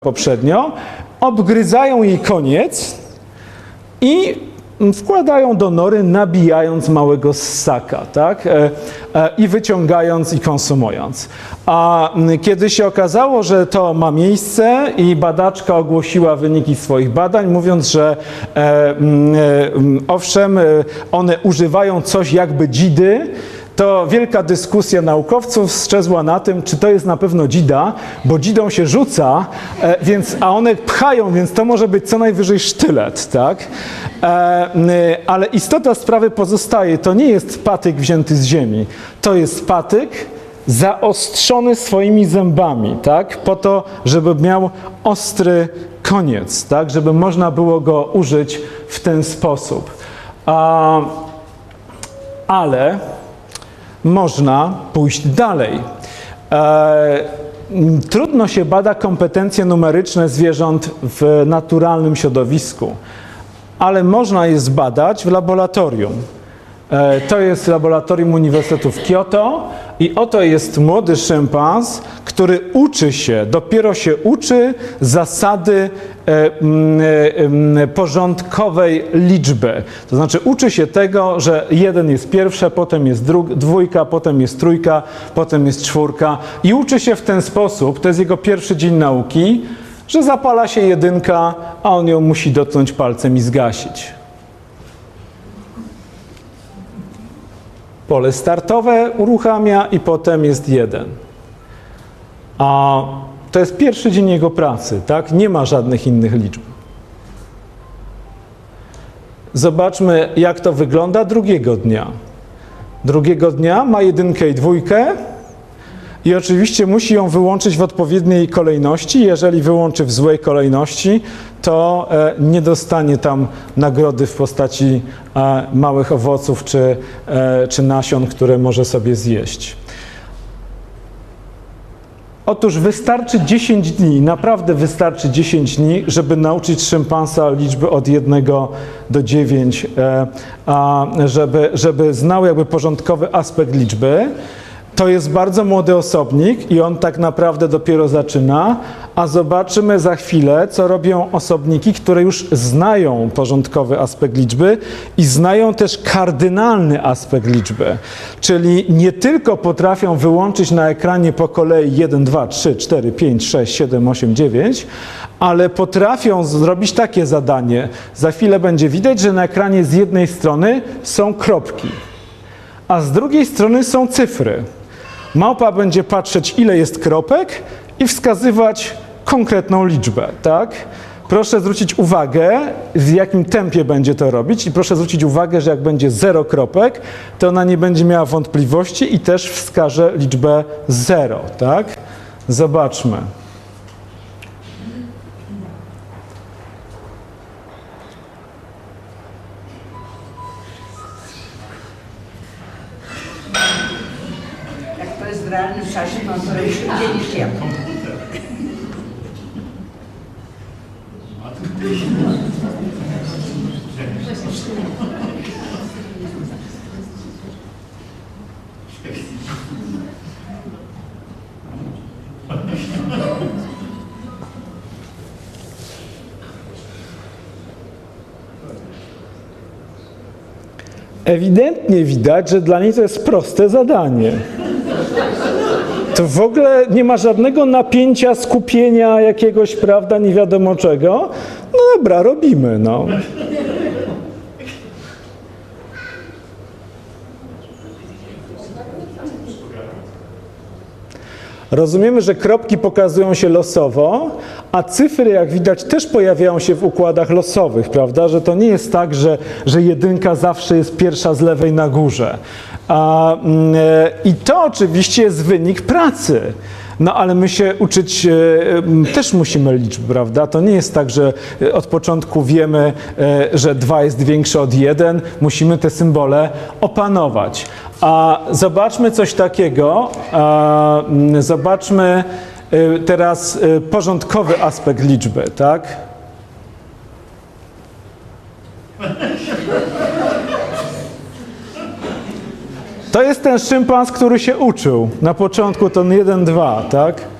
poprzednio, obgryzają jej koniec i wkładają do nory, nabijając małego ssaka, tak? I wyciągając i konsumując. A kiedy się okazało, że to ma miejsce i badaczka ogłosiła wyniki swoich badań, mówiąc, że owszem, one używają coś jakby dzidy, to wielka dyskusja naukowców strzezła na tym, czy to jest na pewno dzida, bo dzidą się rzuca, a one pchają, więc to może być co najwyżej sztylet, tak? Ale istota sprawy pozostaje. To nie jest patyk wzięty z ziemi. To jest patyk zaostrzony swoimi zębami, tak? Po to, żeby miał ostry koniec, tak? Żeby można było go użyć w ten sposób. Ale można pójść dalej. Trudno się bada kompetencje numeryczne zwierząt w naturalnym środowisku, ale można je zbadać w laboratorium. To jest laboratorium Uniwersytetu w Kyoto i oto jest młody szympans, który dopiero się uczy zasady porządkowej liczby. To znaczy uczy się tego, że 1 jest pierwsze, potem jest dwójka, potem jest trójka, potem jest czwórka i uczy się w ten sposób, to jest jego pierwszy dzień nauki, że zapala się 1, a on ją musi dotknąć palcem i zgasić. Pole startowe uruchamia i potem jest 1. A to jest pierwszy dzień jego pracy, tak? Nie ma żadnych innych liczb. Zobaczmy, jak to wygląda drugiego dnia. Drugiego dnia ma 1 i 2 i oczywiście musi ją wyłączyć w odpowiedniej kolejności. Jeżeli wyłączy w złej kolejności, to nie dostanie tam nagrody w postaci małych owoców czy nasion, które może sobie zjeść. Otóż wystarczy 10 dni, naprawdę wystarczy 10 dni, żeby nauczyć szympansa liczby od 1 do 9, żeby znał jakby porządkowy aspekt liczby. To jest bardzo młody osobnik i on tak naprawdę dopiero zaczyna, a zobaczymy za chwilę, co robią osobniki, które już znają porządkowy aspekt liczby i znają też kardynalny aspekt liczby. Czyli nie tylko potrafią wyłączyć na ekranie po kolei 1, 2, 3, 4, 5, 6, 7, 8, 9, ale potrafią zrobić takie zadanie. Za chwilę będzie widać, że na ekranie z jednej strony są kropki, a z drugiej strony są cyfry. Małpa będzie patrzeć, ile jest kropek i wskazywać konkretną liczbę, tak? Proszę zwrócić uwagę, w jakim tempie będzie to robić i proszę zwrócić uwagę, że jak będzie 0 kropek, to ona nie będzie miała wątpliwości i też wskaże liczbę 0, tak? Zobaczmy. W realnym czasie mam to robić szybciej niż ja. Ewidentnie widać, że dla niej to jest proste zadanie. To w ogóle nie ma żadnego napięcia, skupienia jakiegoś, prawda, nie wiadomo czego. No dobra, robimy, no. Rozumiemy, że kropki pokazują się losowo, a cyfry, jak widać, też pojawiają się w układach losowych, prawda? Że to nie jest tak, że 1 zawsze jest pierwsza z lewej na górze. I to oczywiście jest wynik pracy. No ale my się uczyć też musimy liczb, prawda? To nie jest tak, że od początku wiemy, że 2 jest większe od 1. Musimy te symbole opanować. A zobaczmy coś takiego. Zobaczmy teraz porządkowy aspekt liczby, tak? To jest ten szympans, który się uczył. Na początku to 1, 2, tak?